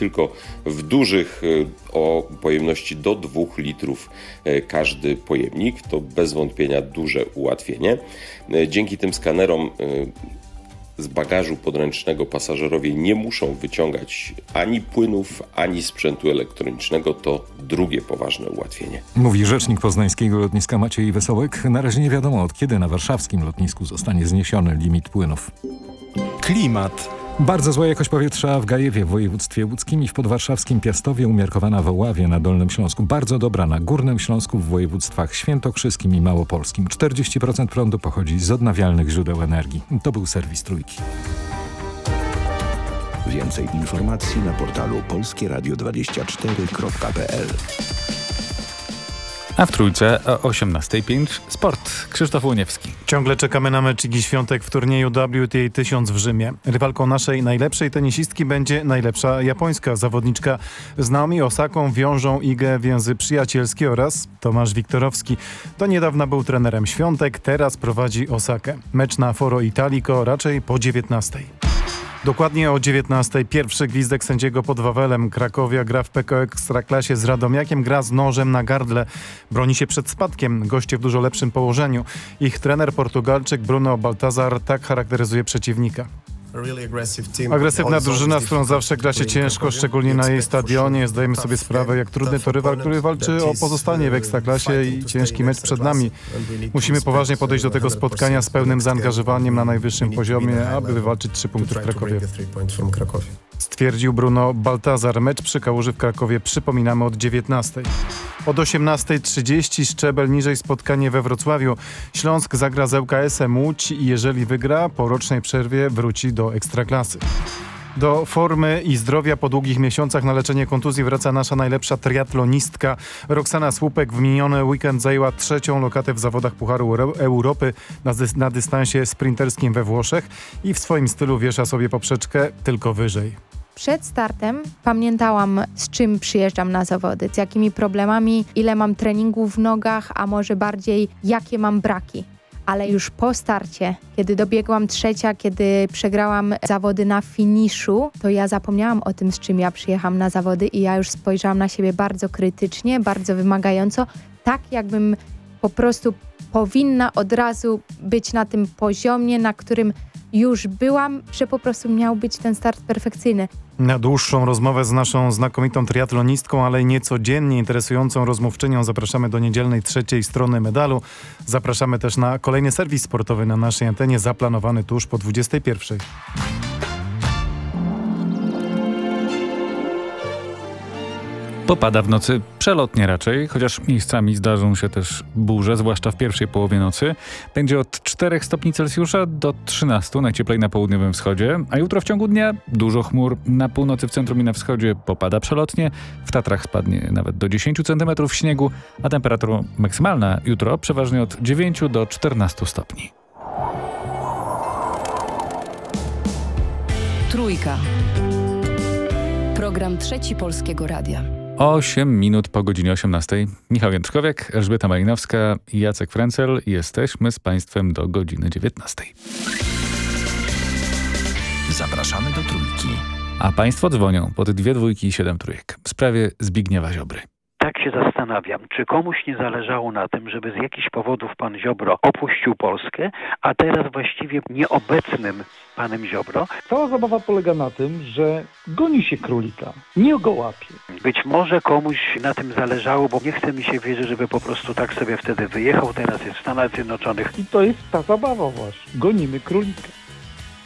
tylko w dużych o pojemności do 2 litrów każdy pojemnik. To bez wątpienia duże ułatwienie. Dzięki tym skanerom z bagażu podręcznego pasażerowie nie muszą wyciągać ani płynów, ani sprzętu elektronicznego. To drugie poważne ułatwienie. Mówi rzecznik poznańskiego lotniska Maciej Wesołek. Na razie nie wiadomo, od kiedy na warszawskim lotnisku zostanie zniesiony limit płynów. Klimat. Bardzo zła jakość powietrza w Gajewie w województwie łódzkim i w podwarszawskim Piastowie, umiarkowana w Oławie na Dolnym Śląsku. Bardzo dobra na Górnym Śląsku w województwach świętokrzyskim i małopolskim. 40% prądu pochodzi z odnawialnych źródeł energii. To był serwis Trójki. Więcej informacji na portalu polskieradio24.pl. A w Trójce o 18:05 sport. Krzysztof Łoniewski. Ciągle czekamy na mecz Igi Świątek w turnieju WTA 1000 w Rzymie. Rywalką naszej najlepszej tenisistki będzie najlepsza japońska zawodniczka. Z Naomi Osaką wiążą Igę więzy przyjacielskie oraz Tomasz Wiktorowski. Do niedawna był trenerem Świątek, teraz prowadzi Osakę. Mecz na Foro Italico raczej po 19:00. Dokładnie o 19:00 pierwszy gwizdek sędziego pod Wawelem. Krakowia gra w PKO Ekstraklasie z Radomiakiem, gra z nożem na gardle. Broni się przed spadkiem, goście w dużo lepszym położeniu. Ich trener Portugalczyk Bruno Baltazar tak charakteryzuje przeciwnika. Agresywna drużyna, z którą zawsze gra się ciężko, szczególnie na jej stadionie. Zdajemy sobie sprawę, jak trudny to rywal, który walczy o pozostanie w Ekstraklasie i ciężki mecz przed nami. Musimy poważnie podejść do tego spotkania z pełnym zaangażowaniem na najwyższym poziomie, aby wywalczyć 3 punkty w Krakowie. Stwierdził Bruno Baltazar. Mecz przy Kałuży w Krakowie przypominamy od 19:00. Od 18:30 szczebel niżej spotkanie we Wrocławiu. Śląsk zagra z ŁKS-em Łódź i jeżeli wygra, po rocznej przerwie wróci do Ekstraklasy. Do formy i zdrowia po długich miesiącach na leczenie kontuzji wraca nasza najlepsza triatlonistka. Roxana Słupek w miniony weekend zajęła 3. lokatę w zawodach Pucharu Europy na dystansie sprinterskim we Włoszech i w swoim stylu wiesza sobie poprzeczkę tylko wyżej. Przed startem pamiętałam, z czym przyjeżdżam na zawody, z jakimi problemami, ile mam treningów w nogach, a może bardziej jakie mam braki. Ale już po starcie, kiedy dobiegłam 3., kiedy przegrałam zawody na finiszu, to ja zapomniałam o tym, z czym ja przyjechałam na zawody i ja już spojrzałam na siebie bardzo krytycznie, bardzo wymagająco, tak jakbym po prostu powinna od razu być na tym poziomie, na którym już byłam, że po prostu miał być ten start perfekcyjny. Na dłuższą rozmowę z naszą znakomitą triatlonistką, ale niecodziennie interesującą rozmówczynią zapraszamy do niedzielnej 3. strony medalu. Zapraszamy też na kolejny serwis sportowy na naszej antenie, zaplanowany tuż po 21:00. Popada w nocy przelotnie raczej, chociaż miejscami zdarzą się też burze, zwłaszcza w pierwszej połowie nocy. Będzie od 4 stopni Celsjusza do 13, najcieplej na południowym wschodzie, a jutro w ciągu dnia dużo chmur. Na północy, w centrum i na wschodzie popada przelotnie, w Tatrach spadnie nawet do 10 cm śniegu, a temperatura maksymalna jutro przeważnie od 9 do 14 stopni. Trójka. Program Trzeci Polskiego Radia. 8 minut po godzinie 18:00. Michał Jędrzkowiak, Elżbieta Malinowska i Jacek Frencel. Jesteśmy z Państwem do godziny 19:00. Zapraszamy do Trójki. A Państwo dzwonią pod 2 dwójki i 7 trójek w sprawie Zbigniewa Ziobry. Tak się zastanawiam, czy komuś nie zależało na tym, żeby z jakichś powodów pan Ziobro opuścił Polskę, a teraz właściwie nieobecnym panem Ziobro. Cała zabawa polega na tym, że goni się królika, nie go łapie. Być może komuś na tym zależało, bo nie chce mi się wierzyć, żeby po prostu tak sobie wtedy wyjechał, teraz jest w Stanach Zjednoczonych. I to jest ta zabawa właśnie. Gonimy królika.